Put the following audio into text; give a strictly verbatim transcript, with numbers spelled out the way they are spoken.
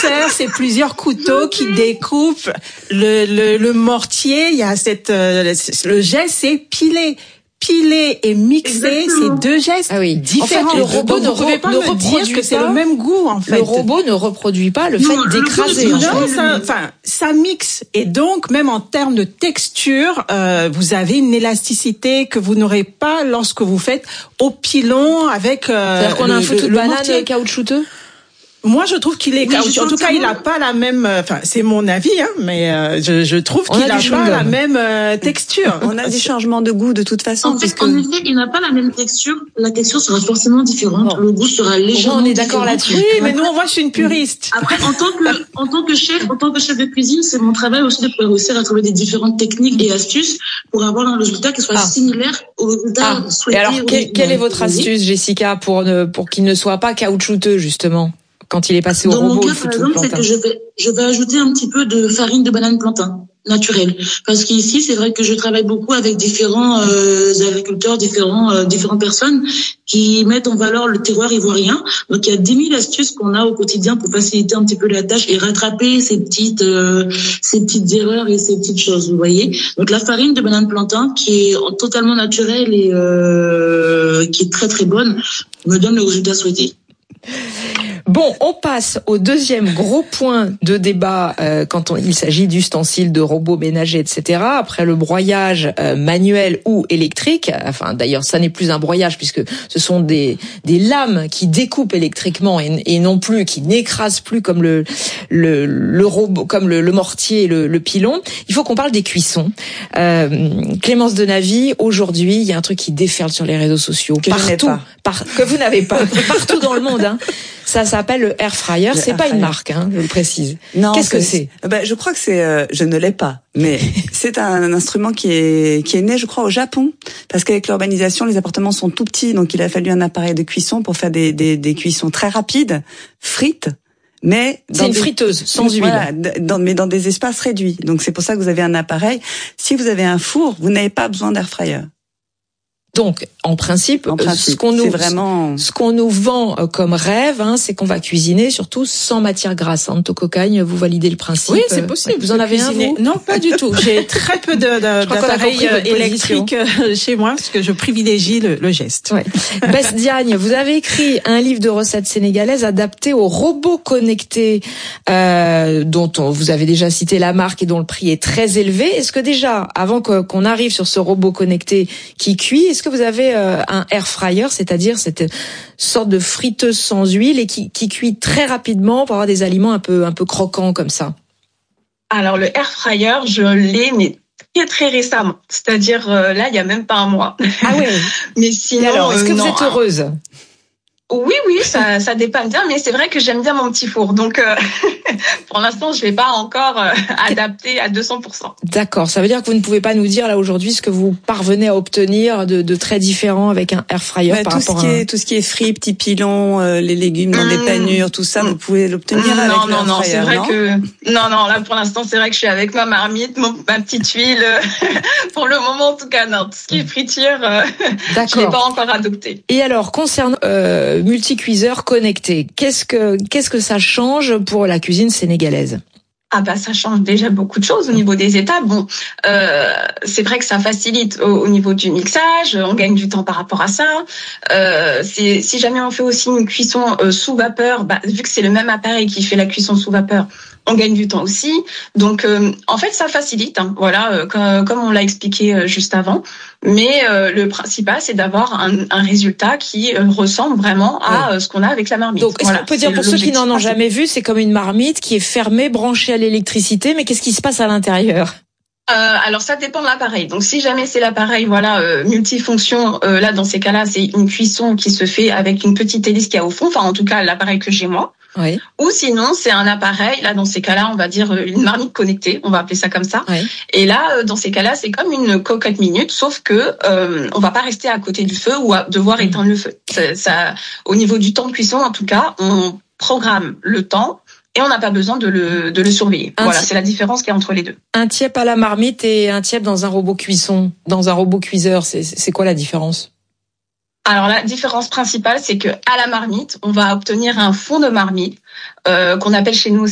mixeur, c'est plusieurs couteaux qui découpent le, le, le mortier. Il y a cette, euh, le geste, c'est piler. Piler et mixer, c'est deux gestes ah oui. différents. En fait, le robot Donc, ne, vous pouvez pas ne me reproduit dire que c'est pas, le même goût, en fait. Le robot ne reproduit pas le non, fait d'écraser. Non, en fait. ça, enfin, ça mixe. Et donc, même en termes de texture, euh, vous avez une élasticité que vous n'aurez pas lorsque vous faites au pilon avec, euh, C'est-à-dire qu'on a un foutu de banane mortier. Caoutchouteux? Moi, je trouve qu'il est oui, caoutchouc. En tout cas, il a pas la même. Enfin, c'est mon avis, hein, mais euh, je, je trouve On qu'il a a, du pas chewing-gum. la même euh, texture. On a des changements de goût de toute façon. En fait, puisque... en effet, il n'a pas la même texture. La texture sera forcément différente. Bon. Le goût sera légèrement Bon, on est d'accord différent. là-dessus. Oui, mais nous, moi, je suis une puriste. Après, en tant que, en tant que chef, en tant que chef de cuisine, c'est mon travail aussi de pouvoir réussir à trouver des différentes techniques et astuces pour avoir un résultat qui soit Ah. similaire au résultat Ah. souhaité. Et alors, quelle, quelle est votre astuce, Jessica, pour ne, pour qu'il ne soit pas caoutchouteux, justement, quand il est passé au Dans robot? mon cas, par exemple, c'est que je vais, je vais ajouter un petit peu de farine de banane plantain naturelle, parce qu'ici, c'est vrai que je travaille beaucoup avec différents euh, agriculteurs, différents euh, différentes personnes qui mettent en valeur le terroir ivoirien. Donc, il y a dix mille astuces qu'on a au quotidien pour faciliter un petit peu la tâche et rattraper ces petites euh, ces petites erreurs et ces petites choses. Vous voyez. Donc, la farine de banane plantain, qui est totalement naturelle et euh, qui est très très bonne, me donne le résultat souhaité. Bon, on passe au deuxième gros point de débat euh, quand on, il s'agit d'ustensiles, de robots ménagers, et cetera. Après le broyage euh, manuel ou électrique, enfin d'ailleurs ça n'est plus un broyage puisque ce sont des des lames qui découpent électriquement et, et non plus qui n'écrasent plus comme le le, le robot, comme le, le mortier et le, le pilon. Il faut qu'on parle des cuissons. Euh, Clémence Denavy, aujourd'hui, il y a un truc qui déferle sur les réseaux sociaux que partout, pas. Par, que vous n'avez pas, partout dans le monde. Hein. Ça s'appelle le air fryer. Le c'est air pas fryer. Une marque, hein, je le précise. Non, qu'est-ce que c'est? Ben, je crois que c'est. Euh, je ne l'ai pas, mais c'est un, un instrument qui est qui est né, je crois, au Japon, parce qu'avec l'urbanisation, les appartements sont tout petits, donc il a fallu un appareil de cuisson pour faire des des, des cuissons très rapides, frites. Mais c'est une des, friteuse sans huile. Voilà, dans, mais dans des espaces réduits. Donc c'est pour ça que vous avez un appareil. Si vous avez un four, vous n'avez pas besoin d'air fryer. Donc, en principe, en principe ce qu'on nous, vraiment... ce qu'on nous vend comme rêve, hein, c'est qu'on va cuisiner surtout sans matière grasse. Hein. Tococagne, vous validez le principe. Oui, c'est possible. Vous en avez cuisiner. un, vous? Non, pas du tout. J'ai très peu de, de, d'appareils électriques chez moi parce que je privilégie le, le geste. Ouais. Bess Diagne, vous avez écrit un livre de recettes sénégalaises adapté aux robots connectés, euh, dont on, vous avez déjà cité la marque et dont le prix est très élevé. Est-ce que déjà, avant que, qu'on arrive sur ce robot connecté qui cuit, est-ce que vous avez euh, un air fryer, c'est-à-dire cette sorte de friteuse sans huile et qui, qui cuit très rapidement pour avoir des aliments un peu un peu croquants comme ça? Alors le air fryer, je l'ai mais très très récemment, c'est-à-dire euh, là il y a même pas un mois. Ah oui. Mais sinon, et alors, est-ce que euh, vous non, êtes heureuse? Oui, oui, ça, ça dépanne bien, mais c'est vrai que j'aime bien mon petit four. Donc, euh, pour l'instant, je vais pas encore euh, adapter à deux cents pour cent. D'accord. Ça veut dire que vous ne pouvez pas nous dire, là, aujourd'hui, ce que vous parvenez à obtenir de, de très différent avec un air fryer bah, par tout rapport ce qui à... est, tout ce qui est frites, petits pilons, euh, les légumes dans mmh. des panures, tout ça, vous pouvez l'obtenir mmh, avec non, l'air non, fryer, c'est vrai non que, non, non, là, pour l'instant, c'est vrai que je suis avec ma marmite, mon, ma petite huile. Pour le moment, en tout cas, non. Tout ce qui est friture, euh, je l'ai pas encore adopté. Et alors, concernant euh, multicuiseur connecté, qu'est-ce que qu'est-ce que ça change pour la cuisine sénégalaise? Ah bah ça change déjà beaucoup de choses au niveau des étapes. Bon, euh, c'est vrai que ça facilite au, au niveau du mixage, on gagne du temps par rapport à ça. Euh, c'est, si jamais on fait aussi une cuisson euh, sous vapeur, bah, vu que c'est le même appareil qui fait la cuisson sous vapeur, on gagne du temps aussi. Donc euh, en fait ça facilite, hein, voilà, euh, comme, comme on l'a expliqué euh, juste avant. Mais euh, le principal c'est d'avoir un, un résultat qui euh, ressemble vraiment à oui. euh, ce qu'on a avec la marmite. Donc est-ce voilà, qu'on peut dire pour ceux qui n'en ont jamais vu, c'est comme une marmite qui est fermée, branchée à l'électricité, mais qu'est-ce qui se passe à l'intérieur? Euh, alors ça dépend de l'appareil. Donc si jamais c'est l'appareil voilà euh, multifonction, euh, là dans ces cas-là c'est une cuisson qui se fait avec une petite hélice qu'il y a au fond. Enfin en tout cas l'appareil que j'ai moi. Oui. Ou sinon c'est un appareil. Là dans ces cas-là on va dire une marmite connectée. On va appeler ça comme ça. Oui. Et là euh, dans ces cas-là c'est comme une cocotte minute, sauf que euh, on va pas rester à côté du feu ou à devoir mmh. éteindre le feu. Ça, ça, au niveau du temps de cuisson en tout cas on programme le temps. Et on n'a pas besoin de le, de le surveiller. Un voilà, c'est la différence qu'il y a entre les deux. Un tiep à la marmite et un tiep dans un robot cuisson, dans un robot cuiseur, c'est, c'est quoi la différence? Alors la différence principale, c'est que à la marmite, on va obtenir un fond de marmite euh, qu'on appelle chez nous